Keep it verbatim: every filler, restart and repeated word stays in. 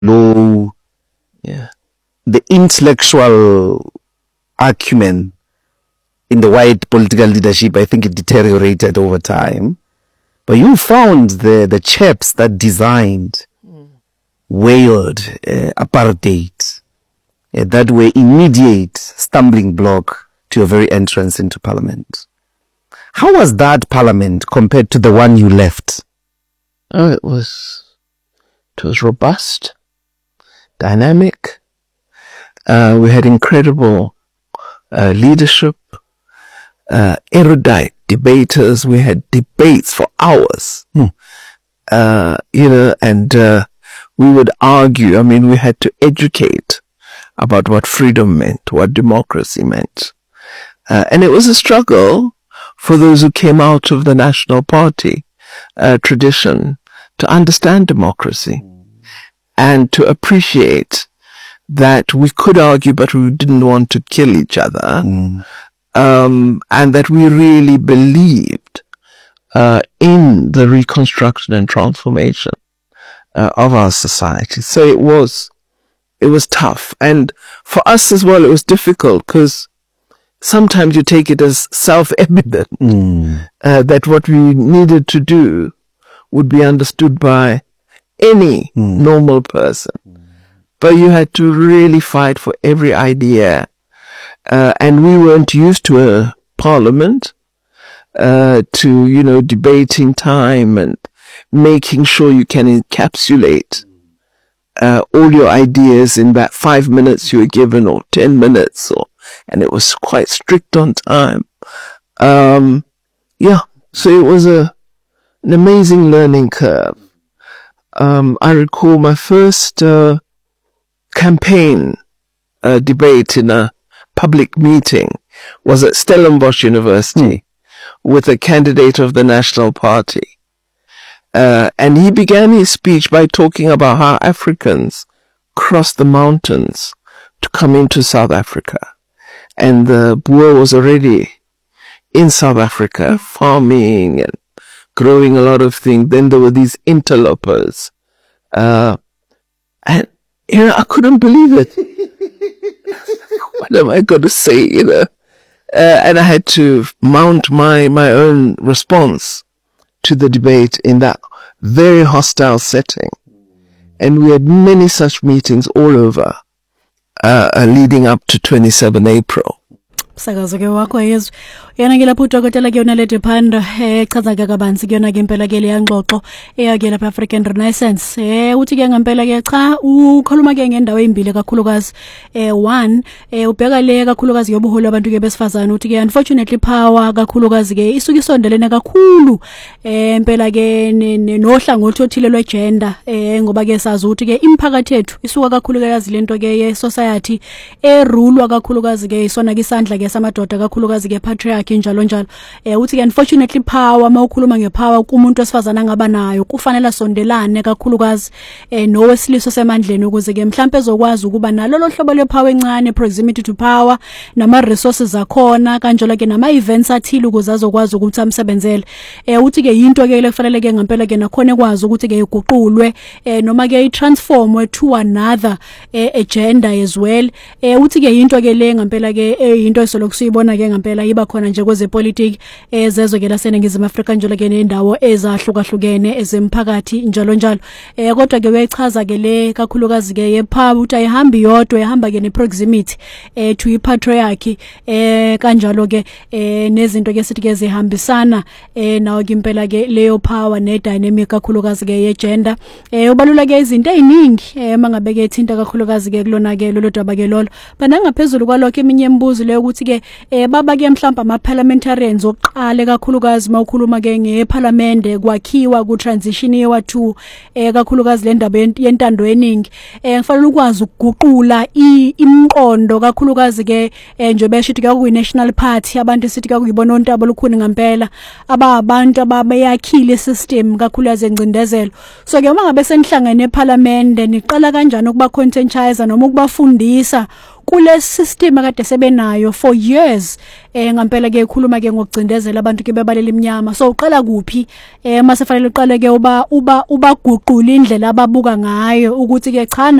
low, yeah, the intellectual acumen in the white political leadership, I think it deteriorated over time. But you found the, the chaps that designed, mm. wailed uh, apartheid, uh, that were immediate stumbling block to your very entrance into parliament. How was that parliament compared to the one you left? Oh, it was, it was robust, dynamic. Uh, we had incredible uh, leadership, uh, erudite debaters. We had debates for hours, hmm. uh, you know, and uh, we would argue. I mean, we had to educate about what freedom meant, what democracy meant. Uh, and it was a struggle for those who came out of the National Party uh, tradition to understand democracy and to appreciate that we could argue, but we didn't want to kill each other, mm. um, and that we really believed uh, in the reconstruction and transformation uh, of our society. So it was, it was tough, and for us as well, it was difficult because sometimes you take it as self-evident mm. uh, that what we needed to do would be understood by any mm. normal person. But you had to really fight for every idea. Uh, and we weren't used to a parliament, uh, to, you know, debating time and making sure you can encapsulate uh, all your ideas in that five minutes you were given or ten minutes. Or, and it was quite strict on time. Um, yeah, so it was a, an amazing learning curve. Um, I recall my first, uh, campaign uh, debate in a public meeting was at Stellenbosch University mm. with a candidate of the National Party. Uh, and he began his speech by talking about how Africans crossed the mountains to come into South Africa. And the Boer was already in South Africa farming and growing a lot of things. Then there were these interlopers. Uh, and You know, I couldn't believe it. What am I going to say, you know? Uh, and I had to mount my, my own response to the debate in that very hostile setting. And we had many such meetings all over, uh, leading up to twenty-seventh of April. Sakazo ke wakho yezwe yana ke lapho udokotela ke yona lethe phanda echaza ke kabanzi ke yona ke impela ke le yangxoxo eyake lapha African Renaissance eh uthi ke ngempela ke cha ukhuluma ke ngendawo ezimbili kakhulukazi eh one eh ubheka le kakhulukazi yobuholi abantu ke besifazana uthi ke unfortunately power kakhulukazi ke isuka isondelene kakhulu eh impela ke nohlangothi othile lwe gender eh ngoba ke sazi ukuthi ke imphakathi yethu isuka kakhulukazi lento ke ye society erulwa kakhulukazi ke isona ke isandla ke samadoda kakhulukazi ke patriarchy njalo njalo eh uthi ke unfortunately power mawukhuluma ngepower kumuntu wesifazana ngaba nayo kufanele sondelane kakhulukazi eh nowesiliso semandleni ukuze ke mhlambe ezokwazi ukuba nalo lo hlobo lepower encane proximity to power nama resources akhona kanjalo ke nama events athile ukuze azokwazi ukuthi amsebenzele eh uthi ke into ke lefanele ke ngempela ke nakhona ekwazi ukuthi ke iguqulwe eh noma ke itransformwe to another eh, agenda as well eh uthi ke into ke le ngempela ke eh, into esolokuyibona ke ngempela iba khona nje kwezepolitiki ezezwe ke laseNingizimu Afrika njalo ke nendawo ezahlukahlukene ezemphakathi njalo njalo eh kodwa ke uyachaza ke le kakhulukazi ke yepower uthi ayihambi yodwa ehamba ke neproximity eh to ipatriarchy eh kanjalo ke eh nezinto ke sithi ke zihambisana eh nawo ke impela ke leyo power ne dynamic kakhulukazi ke ye gender eh ubalula ke izinto eziningi eh mangabe ke ethinta kakhulukazi ke kulona ke lolo daba ke lolo bana ngaphezulu kwalokho eminye imibuzo leyo ukuthi ke eh baba ke mhlamba ama parliamentarians oqale kakhulukazi mawukhuluma ke ngeparlamente kwakhiwa ku transition yewa to eh kakhulukazi le ndaba yentando yeningi eh kufanele ukwazi ukuguqula imqondo kakhulukazi ke nje beshithi ke ku national party abantu sithi ke kuyibona ontaba lukhuni ngempela aba abantu ababeyakhile system kakhulukazi encindezelo so ke uma ngabe senihlangene eparlamente niqala kanjani ukuba conscientize noma ukubafundisa kule system akade sebenayo for years eh ngempela ke ekhuluma ke ngokugcindezela abantu ke bebalela iminyama so uqala kuphi eh mase fanele uqale ke uba uba ubaguqula indlela ababuka ngayo ukuthi ke cha